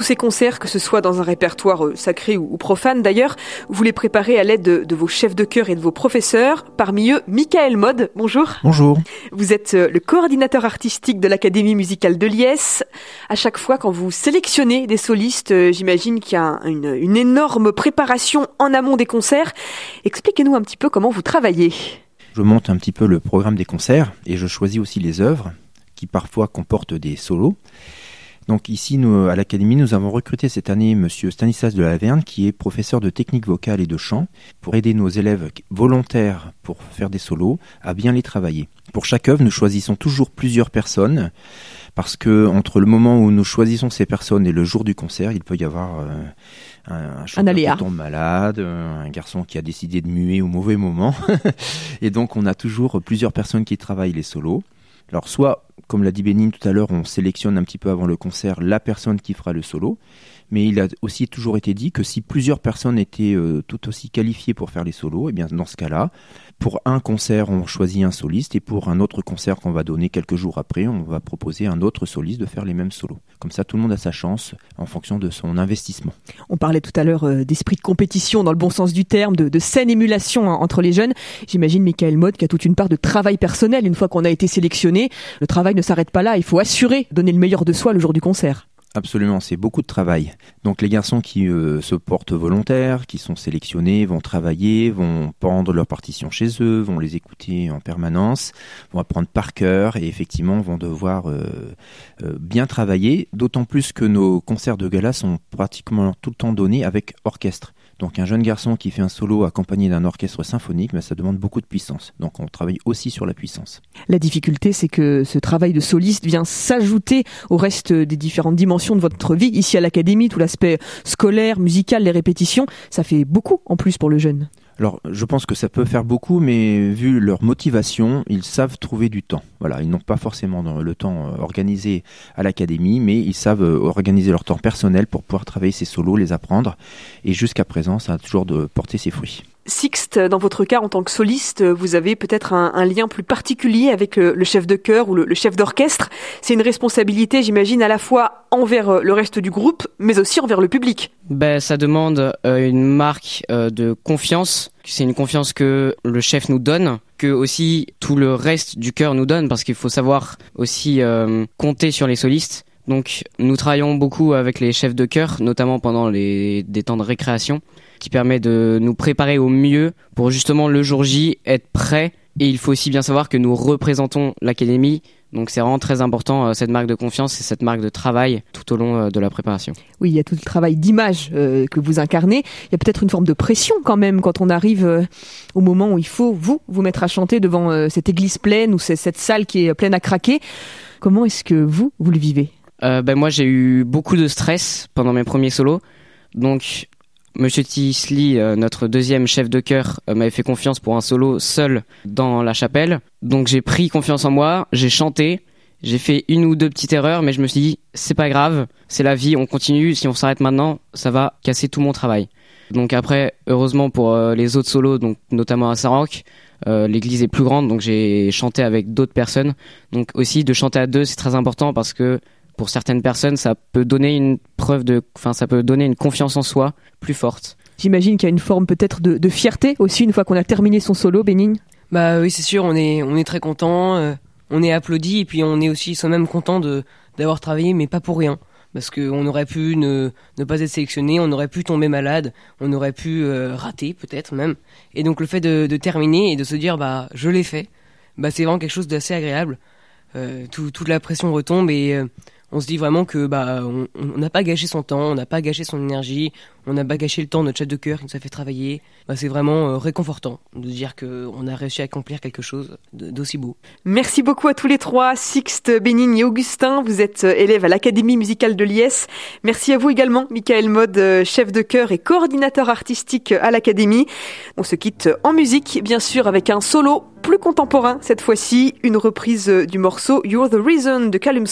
ces concerts, que ce soit dans un répertoire sacré ou profane d'ailleurs, vous les préparez à l'aide de vos chefs de chœur et de vos professeurs. Parmi eux, Michael Maude, bonjour. Bonjour. Vous êtes le coordinateur artistique de l'Académie musicale de Liesse. À chaque fois, quand vous sélectionnez des solistes, j'imagine qu'il y a une énorme préparation en amont des concerts. Expliquez-nous un petit peu comment vous travaillez. Je monte un petit peu le programme des concerts et je choisis aussi les œuvres qui parfois comportent des solos. Donc ici, nous, à l'Académie, nous avons recruté cette année Monsieur Stanislas de la Laverne, qui est professeur de technique vocale et de chant, pour aider nos élèves volontaires pour faire des solos à bien les travailler. Pour chaque œuvre, nous choisissons toujours plusieurs personnes, parce que entre le moment où nous choisissons ces personnes et le jour du concert, il peut y avoir un chanteur qui tombe malade, un garçon qui a décidé de muer au mauvais moment. Et donc, on a toujours plusieurs personnes qui travaillent les solos. Alors, soit, comme l'a dit Bénigne tout à l'heure, on sélectionne un petit peu avant le concert la personne qui fera le solo. Mais il a aussi toujours été dit que si plusieurs personnes étaient tout aussi qualifiées pour faire les solos, et bien dans ce cas-là, pour un concert, on choisit un soliste, et pour un autre concert qu'on va donner quelques jours après, on va proposer à un autre soliste de faire les mêmes solos. Comme ça, tout le monde a sa chance en fonction de son investissement. On parlait tout à l'heure d'esprit de compétition dans le bon sens du terme, de saine émulation entre les jeunes. J'imagine, Michael Maude, qu'il y a toute une part de travail personnel. Une fois qu'on a été sélectionné, le travail ne s'arrête pas là. Il faut assurer, donner le meilleur de soi le jour du concert. Absolument, c'est beaucoup de travail. Donc les garçons qui se portent volontaires, qui sont sélectionnés, vont travailler, vont pendre leurs partitions chez eux, vont les écouter en permanence, vont apprendre par cœur et effectivement vont devoir bien travailler, d'autant plus que nos concerts de gala sont pratiquement tout le temps donnés avec orchestre. Donc un jeune garçon qui fait un solo accompagné d'un orchestre symphonique, ça demande beaucoup de puissance. Donc on travaille aussi sur la puissance. La difficulté, c'est que ce travail de soliste vient s'ajouter au reste des différentes dimensions de votre vie. Ici à l'Académie, tout l'aspect scolaire, musical, les répétitions, ça fait beaucoup en plus pour le jeune. Alors, je pense que ça peut faire beaucoup, mais vu leur motivation, ils savent trouver du temps. Voilà, ils n'ont pas forcément le temps organisé à l'Académie, mais ils savent organiser leur temps personnel pour pouvoir travailler ces solos, les apprendre. Et jusqu'à présent, ça a toujours porté ses fruits. Sixte, dans votre cas, en tant que soliste, vous avez peut-être un lien plus particulier avec le chef de chœur ou le chef d'orchestre. C'est une responsabilité, j'imagine, à la fois envers le reste du groupe, mais aussi envers le public. Ça demande une marque de confiance. C'est une confiance que le chef nous donne, que aussi tout le reste du chœur nous donne, parce qu'il faut savoir aussi compter sur les solistes. Donc nous travaillons beaucoup avec les chefs de chœur, notamment pendant des temps de récréation, qui permet de nous préparer au mieux pour justement le jour J être prêt. Et il faut aussi bien savoir que nous représentons l'Académie, donc c'est vraiment très important cette marque de confiance et cette marque de travail tout au long de la préparation. Oui, il y a tout le travail d'image que vous incarnez. Il y a peut-être une forme de pression quand même quand on arrive au moment où il faut vous mettre à chanter devant cette église pleine ou cette salle qui est pleine à craquer. Comment est-ce que vous le vivez ? Moi j'ai eu beaucoup de stress pendant mes premiers solos, donc Monsieur Tisli, notre deuxième chef de chœur, m'avait fait confiance pour un solo seul dans la chapelle. Donc j'ai pris confiance en moi, j'ai chanté, j'ai fait une ou deux petites erreurs, mais je me suis dit, c'est pas grave, c'est la vie, on continue, si on s'arrête maintenant, ça va casser tout mon travail. Donc après, heureusement pour les autres solos, donc notamment à Saint-Roch, l'église est plus grande, donc j'ai chanté avec d'autres personnes. Donc aussi, de chanter à deux, c'est très important parce que pour certaines personnes, ça peut donner une ça peut donner une confiance en soi plus forte. J'imagine qu'il y a une forme peut-être de fierté aussi une fois qu'on a terminé son solo, Bénigne. Oui, c'est sûr, on est très content, on est applaudi et puis on est aussi soi-même content d'avoir travaillé, mais pas pour rien. Parce qu'on aurait pu ne pas être sélectionné, on aurait pu tomber malade, on aurait pu rater peut-être même. Et donc le fait de terminer et de se dire je l'ai fait, c'est vraiment quelque chose d'assez agréable. Toute la pression retombe et on se dit vraiment que on n'a pas gâché son temps, on n'a pas gâché son énergie, on n'a pas gâché le temps de notre chef de chœur qui nous a fait travailler. C'est vraiment réconfortant de dire qu'on a réussi à accomplir quelque chose d'aussi beau. Merci beaucoup à tous les trois, Sixte, Bénigne et Augustin. Vous êtes élèves à l'Académie musicale de Liesse. Merci à vous également, Michael Maude, chef de chœur et coordinateur artistique à l'Académie. On se quitte en musique, bien sûr, avec un solo plus contemporain cette fois-ci, une reprise du morceau You're the Reason de Callum